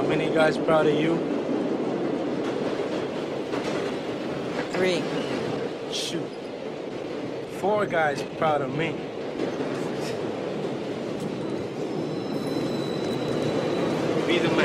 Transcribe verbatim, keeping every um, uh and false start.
many guys proud of you? Three. Shoot. Four guys proud of me. Be the man.